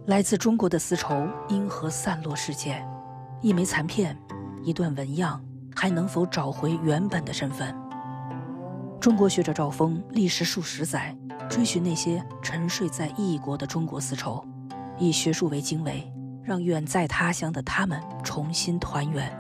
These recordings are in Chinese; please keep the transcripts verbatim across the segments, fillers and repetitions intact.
来自中国的丝绸因何散落世界？一枚残片，一段纹样，还能否找回原本的身份？中国学者赵峰历时数十载，追寻那些沉睡在异国的中国丝绸，以学术为经纬，让远在他乡的他们重新团圆。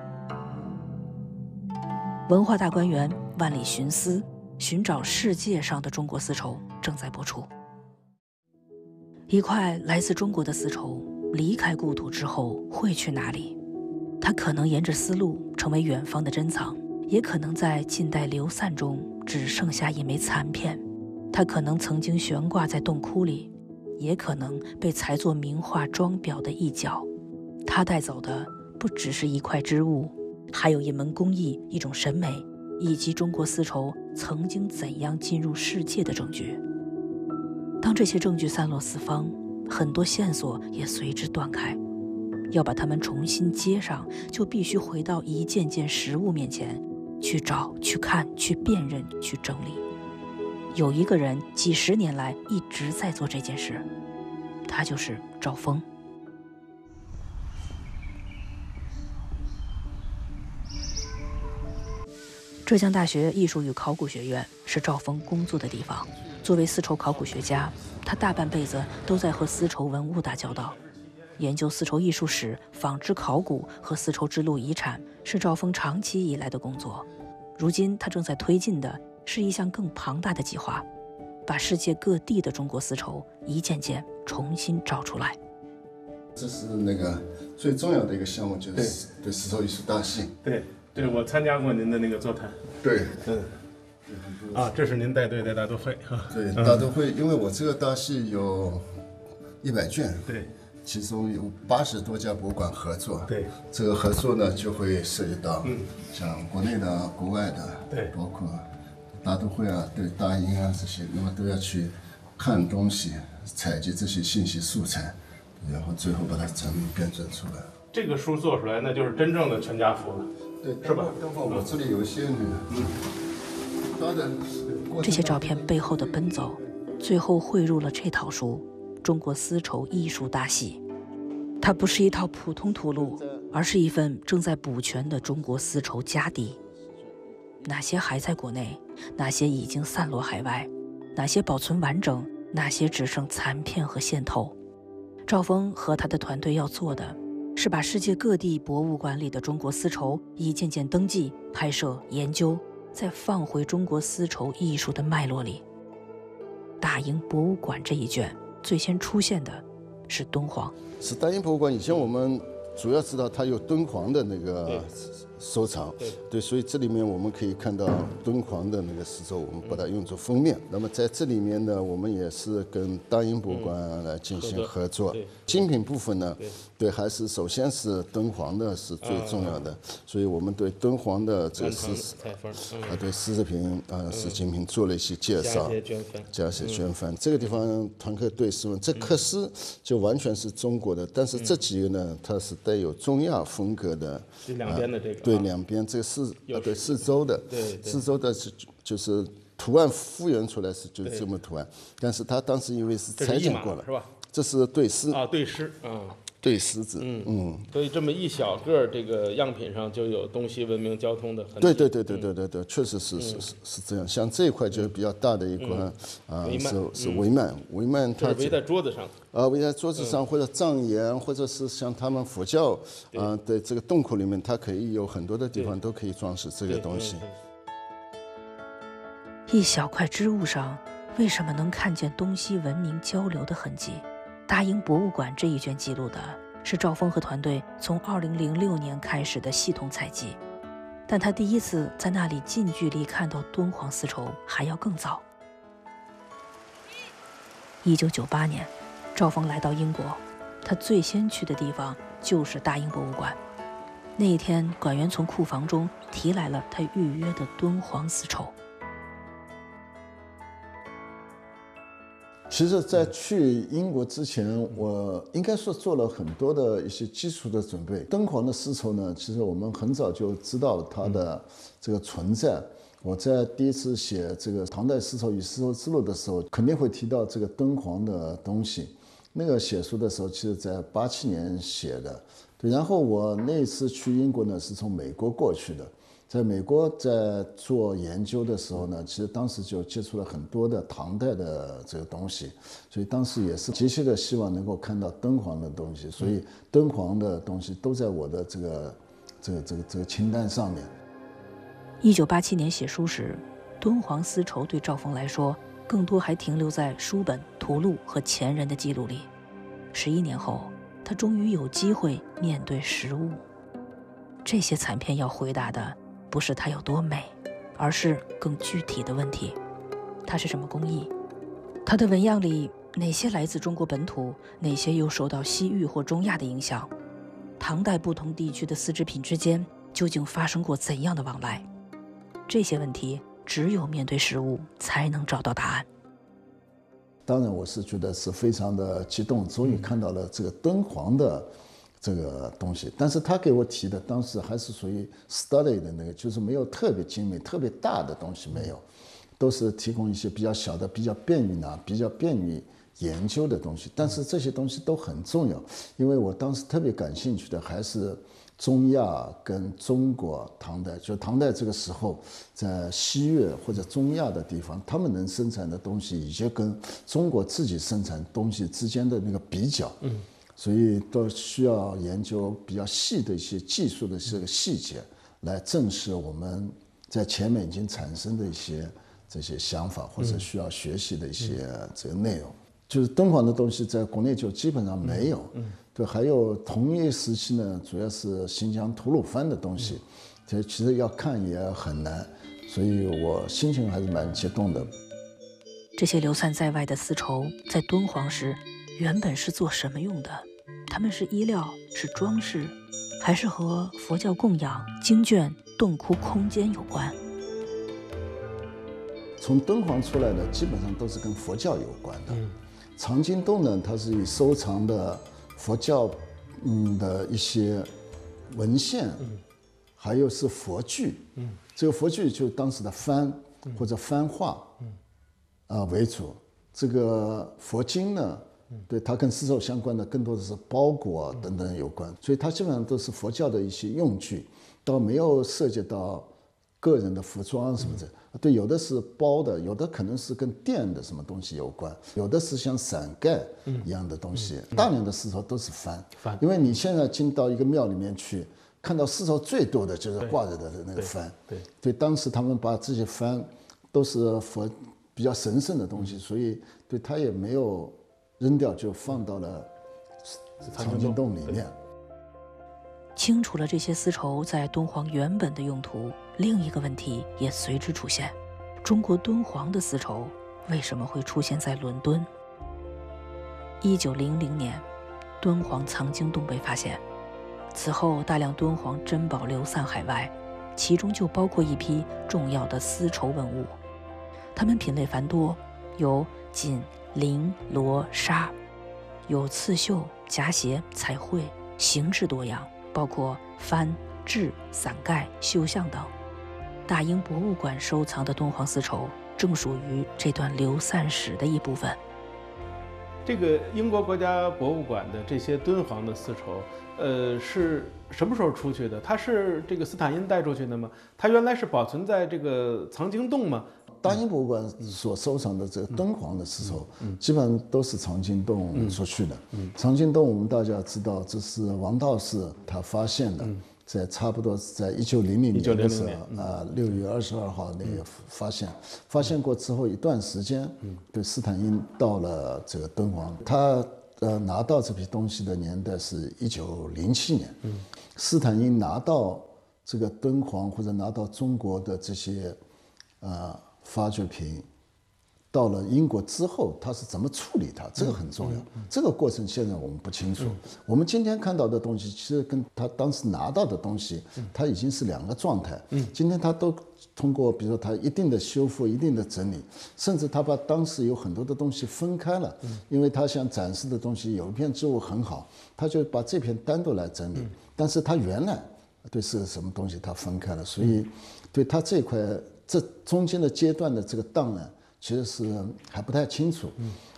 文化大观园万里寻丝，寻找世界上的中国丝绸正在播出。一块来自中国的丝绸离开故土之后会去哪里？它可能沿着丝路成为远方的珍藏，也可能在近代流散中只剩下一枚残片。它可能曾经悬挂在洞窟里，也可能被裁作名画装裱的一角。它带走的不只是一块织物，还有一门工艺、一种审美，以及中国丝绸曾经怎样进入世界的证据。当这些证据散落四方，很多线索也随之断开。要把它们重新接上，就必须回到一件件实物面前，去找、去看、去辨认、去整理。有一个人几十年来一直在做这件事，他就是赵峰。浙江大学艺术与考古学院是赵峰工作的地方。作为丝绸考古学家，他大半辈子都在和丝绸文物打交道。研究丝绸艺术史、纺织考古和丝绸之路遗产是赵峰长期以来的工作。如今他正在推进的是一项更庞大的计划，把世界各地的中国丝绸一件件重新找出来。 这是那个最重要的一个项目，就是对丝绸艺术大系。 对对，我参加过您的那个座谈。 对， 嗯。啊，这是您带队的大都会啊。 对，大都会，因为我这个大系有一百卷， 对， 其中有八十多家博物馆合作。 对， 这个合作呢，就会涉及到， 嗯， 像国内的、国外的， 对， 包括大都会啊、对大英啊这些，那么都要去看东西，采集这些信息素材，然后最后把它整理编纂出来。 这个书做出来，那就是真正的全家福了， 对， 是吧？ 等会我这里有一些那个，嗯。 这些照片背后的奔走，最后汇入了这套书《中国丝绸艺术大系》。它不是一套普通图录，而是一份正在补全的中国丝绸家底。哪些还在国内，哪些已经散落海外，哪些保存完整，哪些只剩残片和线头。赵峰和他的团队要做的是把世界各地博物馆里的中国丝绸一件件登记、拍摄、研究，再放回中国丝绸艺术的脉络里。大英博物馆这一卷最先出现的是敦煌。 是大英博物馆，以前我们主要知道它有敦煌的那个收藏， 对, 对，所以这里面我们可以看到敦煌的那个丝绸，我们把它用作封面。那么在这里面呢，我们也是跟大英博物馆来进行合作。精品部分呢， 对, 对，还是首先是敦煌的是最重要的，所以我们对敦煌的这个丝啊，对丝织品啊、丝织品做了一些介绍，加一些捐范。这个地方团客对是问，这刻丝就完全是中国的，但是这几个呢，它是带有中亚风格的， 是两边的这个。 对，两边这个四啊，对四周的， 对， 四周的是就是图案复原出来是就是这么图案，但是它当时因为是裁剪过了， 是吧？ 这是对丝啊，对丝啊， 对丝子，嗯嗯， 所以这么一小个这个样品上就有东西文明交通的痕迹。 对对对对对对对，确实是是是是这样。像这一块就是比较大的一块啊，是是帷幔，帷幔它围在桌子上。 啊，围在桌子上或者帐檐，或者是像他们佛教啊的这个洞口里面，它可以有很多的地方都可以装饰这个东西。 一小块织物上，为什么能看见东西文明交流的痕迹？大英博物馆这一卷记录的是赵峰和团队从二零零六年开始的系统采集，但他第一次在那里近距离看到敦煌丝绸还要更早。一九九八年。赵峰来到英国，他最先去的地方就是大英博物馆。那一天，馆员从库房中提来了他预约的敦煌丝绸。 其实在去英国之前，我应该说做了很多的一些基础的准备。敦煌的丝绸呢，其实我们很早就知道了它的这个存在。我在第一次写这个唐代丝绸与丝绸之路的时候，肯定会提到这个敦煌的东西。 那个写书的时候，其实在八七年写的。对，然后我那次去英国呢，是从美国过去的。在美国在做研究的时候呢，其实当时就接触了很多的唐代的这个东西，所以当时也是急切的希望能够看到敦煌的东西，所以敦煌的东西都在我的这个这个这个这个清单上面。 一九八七年写书时，敦煌丝绸对赵峰来说，更多还停留在书本、图录和前人的记录里。十一年后，他终于有机会面对实物。这些残片要回答的不是它有多美，而是更具体的问题：它是什么工艺？它的纹样里哪些来自中国本土，哪些又受到西域或中亚的影响？唐代不同地区的丝织品之间究竟发生过怎样的往来？这些问题只有面对实物才能找到答案。 当然，我是觉得是非常的激动，终于看到了这个敦煌的这个东西。但是他给我提的当时还是属于 study 的那个，就是没有特别精美、特别大的东西，没有，都是提供一些比较小的、比较便于拿、比较便于研究的东西。但是这些东西都很重要，因为我当时特别感兴趣的还是中亚跟中国唐代，就唐代这个时候，在西越或者中亚的地方，他们能生产的东西，以及跟中国自己生产东西之间的那个比较，嗯，所以都需要研究比较细的一些技术的这个细节，来证实我们在前面已经产生的一些这些想法，或者需要学习的一些这个内容。就是敦煌的东西在国内就基本上没有，嗯，对，还有同一时期呢，主要是新疆吐鲁番的东西，这其实要看也很难，所以我心情还是蛮激动的。 这些流散在外的丝绸，在敦煌时原本是做什么用的？它们是衣料，是装饰，还是和佛教供养、经卷、洞窟空间有关？ 从敦煌出来的基本上都是跟佛教有关的。嗯，藏经洞呢，它是以收藏的佛教嗯的一些文献，嗯，还有是佛具，嗯，这个佛具就当时的幡或者幡画，嗯，啊为主。这个佛经呢，对它跟丝绸相关的更多的是包裹等等有关，所以它基本上都是佛教的一些用具，倒没有涉及到个人的服装什么的。对，有的是包的，有的可能是跟垫的什么东西有关，有的是像伞盖一样的东西。嗯嗯、大量的丝绸都是幡，幡，因为你现在进到一个庙里面去，看到丝绸最多的就是挂着的那个幡。对，对，当时他们把这些幡都是佛比较神圣的东西，所以对他也没有扔掉，就放到了藏经洞里面。 清楚了这些丝绸在敦煌原本的用途，另一个问题也随之出现：中国敦煌的丝绸为什么会出现在伦敦？一九零零年，敦煌藏经洞被发现，此后大量敦煌珍宝流散海外，其中就包括一批重要的丝绸文物。它们品类繁多，有锦、绫、罗、纱，有刺绣、夹鞋、彩绘，形制多样，包括幡、雉、伞盖、绣像等。大英博物馆收藏的敦煌丝绸正属于这段流散史的一部分。 这个英国国家博物馆的这些敦煌的丝绸，呃，是什么时候出去的？它是这个斯坦因带出去的吗？它原来是保存在这个藏经洞吗？ 大英博物馆所收藏的这个敦煌的丝绸，嗯、基本上都是藏经洞出去的。嗯嗯、藏经洞我们大家知道，这是王道士他发现的，嗯、在差不多是在一九零零年的时候啊，六月二十二号那个发现，嗯、发现过之后一段时间，嗯、对斯坦因到了这个敦煌，他呃拿到这批东西的年代是一九零七年，嗯、斯坦因拿到这个敦煌或者拿到中国的这些啊。呃发掘品到了英国之后，他是怎么处理它？这个很重要。嗯嗯、这个过程现在我们不清楚。嗯、我们今天看到的东西，其实跟他当时拿到的东西，它已经是两个状态。嗯、今天他都通过，比如说他一定的修复、一定的整理，甚至他把当时有很多的东西分开了，嗯、因为他想展示的东西有一片织物很好，他就把这片单独来整理。嗯、但是他原来对是什么东西，他分开了，所以对他这块。这中间的阶段的这个档案其实是还不太清楚，嗯、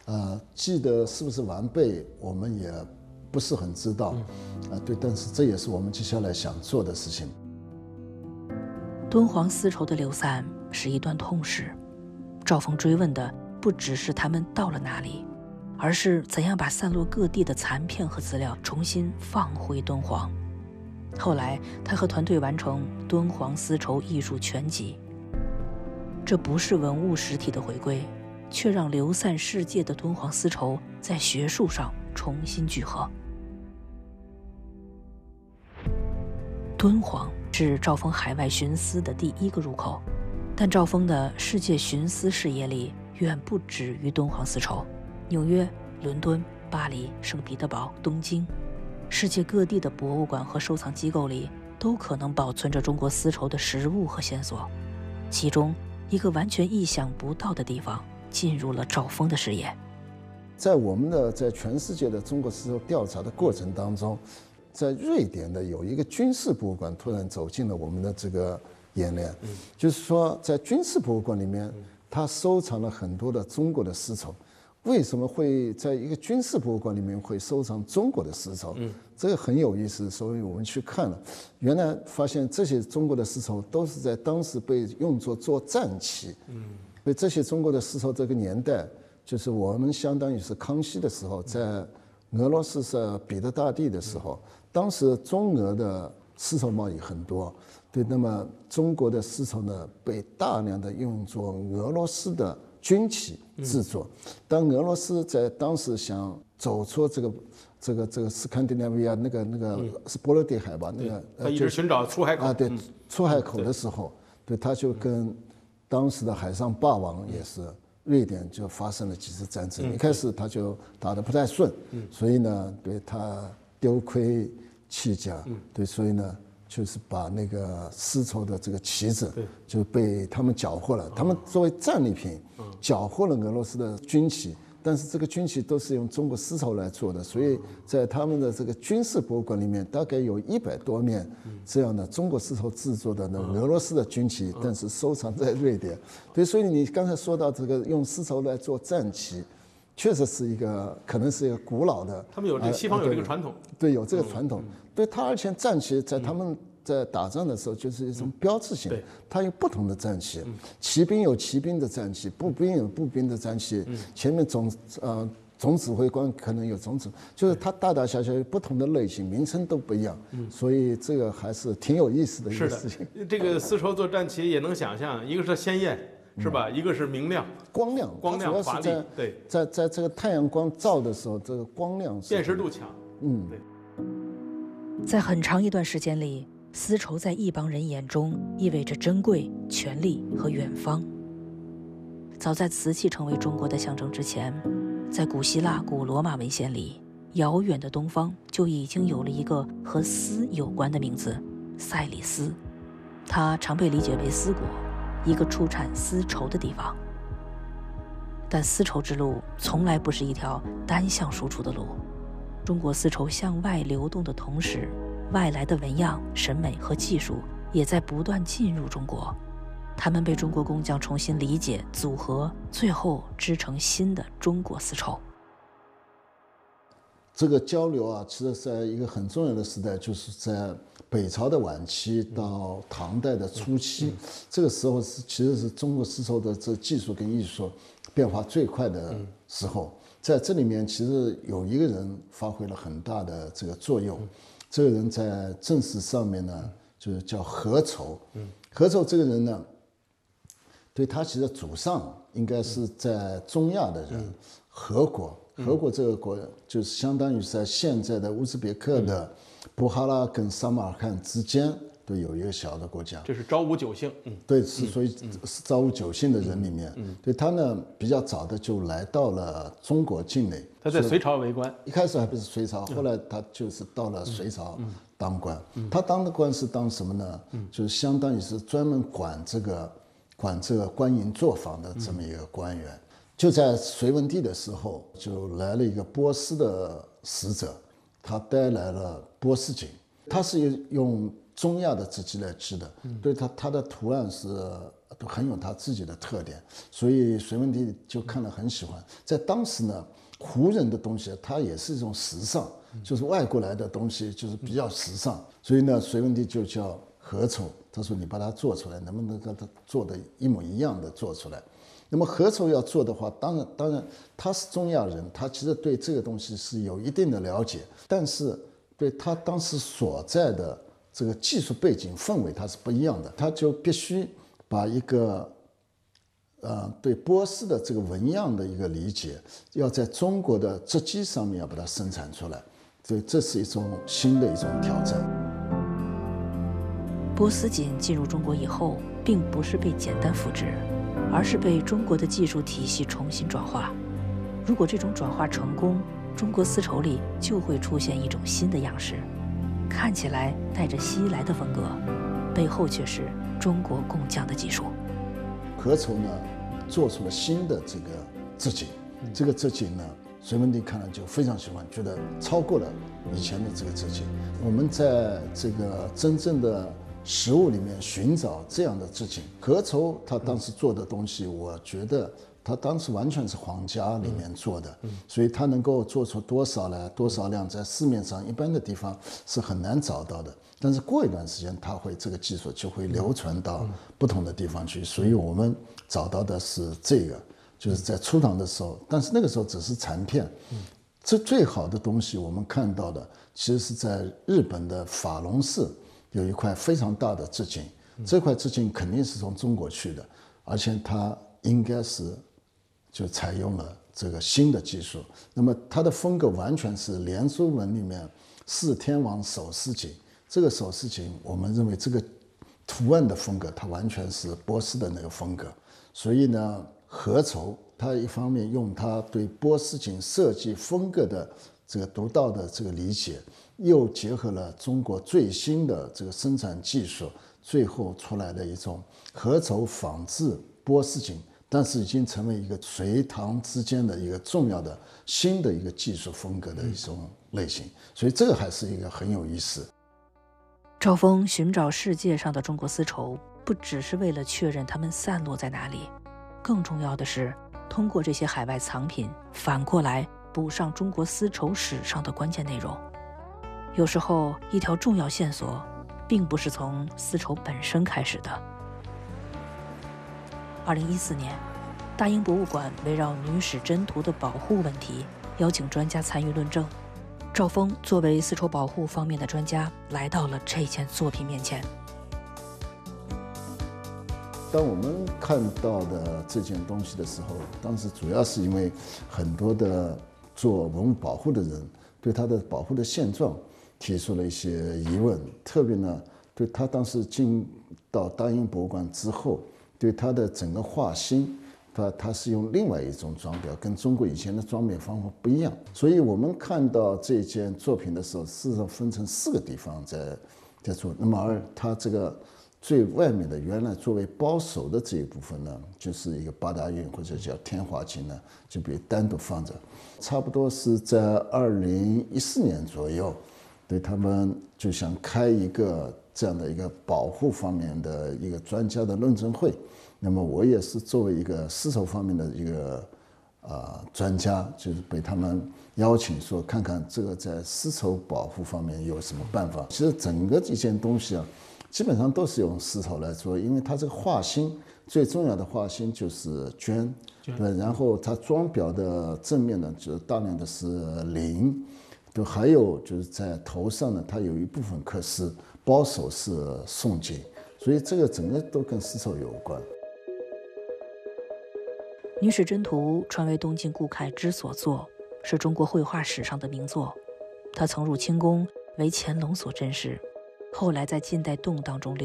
呃，记得是不是完备，我们也不是很知道，啊，对，但是这也是我们接下来想做的事情。 敦煌丝绸的流散是一段痛史，赵峰追问的不只是他们到了哪里，而是怎样把散落各地的残片和资料重新放回敦煌。后来，他和团队完成《敦煌丝绸艺术全集》，这不是文物实体的回归，却让流散世界的敦煌丝绸在学术上重新聚合。敦煌是赵峰海外寻丝的第一个入口，但赵峰的世界寻丝事业里远不止于敦煌丝绸。纽约、伦敦、巴黎、圣彼得堡、东京，世界各地的博物馆和收藏机构里都可能保存着中国丝绸的实物和线索。其中一个完全意想不到的地方进入了赵峰的视野。 在我们的在全世界的中国丝绸调查的过程当中，在瑞典的有一个军事博物馆突然走进了我们的这个眼帘，嗯、就是说在军事博物馆里面，它收藏了很多的中国的丝绸。为什么会在一个军事博物馆里面会收藏中国的丝绸？嗯，这个很有意思，所以我们去看了，原来发现这些中国的丝绸都是在当时被用作做战旗。嗯，所以这些中国的丝绸这个年代，就是我们相当于是康熙的时候，在俄罗斯是彼得大帝的时候，当时中俄的丝绸贸易很多，对，那么中国的丝绸呢，被大量的用作俄罗斯的军旗制作。当俄罗斯在当时想走出这个这个这个斯堪的纳维亚那个那个是波罗的海吧，那个他一直寻找出海口啊，对，出海口的时候，对，他就跟当时的海上霸王也是瑞典就发生了几次战争。一开始他就打得不太顺，所以呢，对他丢盔弃甲，对，所以呢。就是把那个丝绸的这个旗子就被他们缴获了，他们作为战利品缴获了俄罗斯的军旗，但是这个军旗都是用中国丝绸来做的，所以在他们的这个军事博物馆里面，大概有一百多面这样的中国丝绸制作的那俄罗斯的军旗，但是收藏在瑞典。对，所以你刚才说到这个用丝绸来做战旗。确实是一个，可能是一个古老的。 他们有这个西方有这个传统， 对，有这个传统。对他，而且战旗在他们在打仗的时候就是一种标志性。对，它有不同的战旗，骑兵有骑兵的战旗，步兵有步兵的战旗，前面总呃总指挥官可能有总指，就是它大大小小有不同的类型，名称都不一样。所以这个还是挺有意思的一个事情。 这个丝绸做战旗也能想象，一个是鲜艳。是吧？一个是明亮、 光亮、 光亮华丽，对， 在在这个太阳光照的时候，这个光亮辨识度强。 嗯， 对。 在很长一段时间里，丝绸在一帮人眼中意味着珍贵、权力和远方。早在瓷器成为中国的象征之前，在古希腊、古罗马文献里，遥远的东方就已经有了一个和丝有关的名字——塞里斯，它常被理解为丝国。一个出产丝绸的地方，但丝绸之路从来不是一条单向输出的路。中国丝绸向外流动的同时，外来的纹样、审美和技术也在不断进入中国，它们被中国工匠重新理解、组合，最后织成新的中国丝绸。 这个交流啊，其实在一个很重要的时代，就是在北朝的晚期到唐代的初期，这个时候是其实是中国丝绸的这技术跟艺术变化最快的时候。在这里面，其实有一个人发挥了很大的这个作用。这个人在正史上面呢，就是叫何丑。何丑这个人呢，对他其实祖上应该是在中亚的人，何国。何国这个国就是相当于是在现在的乌兹别克的布哈拉跟撒马尔罕之间都有一个小的国家。 这是昭武九姓，嗯， 对，是属于是昭武九姓的人里面，嗯，对他呢比较早的就来到了中国境内。 他在隋朝为官， 一开始还不是隋朝，后来他就是到了隋朝当官。他当的官是当什么呢？就是相当于是专门管这个管这个官营作坊的这么一个官员。就在隋文帝的时候，就来了一个波斯的使者，他带来了波斯锦，他是用中亚的织机来织的，对他他的图案是都很有它自己的特点，所以隋文帝就看了很喜欢。在当时呢，胡人的东西它也是一种时尚，就是外国来的东西就是比较时尚，所以呢，隋文帝就叫何丑，他说你把它做出来，能不能跟他做的一模一样的做出来？那么何丑要做的话，当然当然他是中亚人，他其实对这个东西是有一定的了解，但是对他当时所在的这个技术背景氛围它是不一样的，他就必须把一个呃对波斯的这个纹样的一个理解，要在中国的织机上面要把它生产出来，所以这是一种新的一种挑战。 波斯锦进入中国以后，并不是被简单复制，而是被中国的技术体系重新转化。如果这种转化成功，中国丝绸里就会出现一种新的样式，看起来带着西来的风格，背后却是中国工匠的技术。 何丑呢，做出了新的这个织锦，这个织锦呢，隋文帝看了就非常喜欢，觉得超过了以前的这个织锦。我们在这个真正的实物里面寻找这样的织锦，何丑他当时做的东西，我觉得他当时完全是皇家里面做的，所以他能够做出多少呢？多少量在市面上一般的地方是很难找到的。但是过一段时间，他会这个技术就会流传到不同的地方去，所以我们找到的是这个，就是在出厂的时候，但是那个时候只是残片。这最好的东西我们看到的，其实是在日本的法隆寺有一块非常大的织锦，这块织锦肯定是从中国去的，而且它应该是就采用了这个新的技术。那么它的风格完全是连珠纹里面四天王手撕锦，这个手撕锦我们认为这个图案的风格它完全是波斯的那个风格。所以呢，何丑他一方面用他对波斯锦设计风格的这个独到的这个理解，又结合了中国最新的这个生产技术，最后出来的一种何丑仿制波斯锦，但是已经成为一个隋唐之间的一个重要的新的一个技术风格的一种类型，所以这个还是一个很有意思。 赵峰寻找世界上的中国丝绸，不只是为了确认它们散落在哪里，更重要的是通过这些海外藏品，反过来补上中国丝绸史上的关键内容。有时候，一条重要线索并不是从丝绸本身开始的。二零一四年，大英博物馆围绕女史箴图的保护问题，邀请专家参与论证。赵峰作为丝绸保护方面的专家，来到了这件作品面前。 当我们看到的这件东西的时候，当时主要是因为很多的做文物保护的人对它的保护的现状提出了一些疑问，特别呢，对他当时进到大英博物馆之后，对它的整个画心，它它是用另外一种装裱，跟中国以前的装裱方法不一样。所以我们看到这件作品的时候，事实上分成四个地方在在做。那么而它这个最外面的原来作为包手的这一部分呢，就是一个八大运或者叫天华锦呢，就被单独放着。差不多是在二零一四年左右，对他们就想开一个这样的一个保护方面的一个专家的论证会。那么我也是作为一个丝绸方面的一个呃专家，就是被他们邀请说看看这个在丝绸保护方面有什么办法。其实整个这件东西啊，基本上都是用丝绸来做，因为它这个画心最重要的画心就是绢，对，然后它装裱的正面呢，就是大量的是绫，对，还有就是在头上呢，它有一部分刻丝，包手是宋锦，所以这个整个都跟丝绸有关。 女史箴图传为东晋顾恺之所作，是中国绘画史上的名作。他曾入清宫，为乾隆所珍视，后来在近代动荡中流